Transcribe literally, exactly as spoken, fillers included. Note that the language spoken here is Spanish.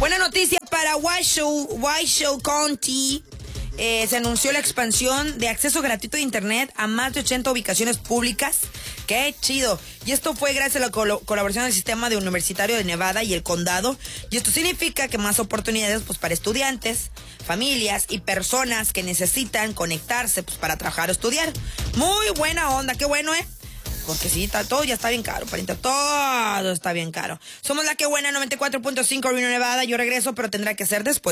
Buena noticia para Washoe, Washoe County. Eh, se anunció la expansión de acceso gratuito de internet a más de ochenta ubicaciones públicas. ¡Qué chido! Y esto fue gracias a la col- colaboración del sistema de Universitario de Nevada y el condado. Y esto significa que más oportunidades pues, para estudiantes, familias y personas que necesitan conectarse pues, para trabajar o estudiar. Muy buena onda, qué bueno, ¿eh? Porque sí, está, todo ya está bien caro, pariente, todo está bien caro. Somos la que buena noventa y cuatro punto cinco Reno, Nevada. Yo regreso, pero tendrá que ser después.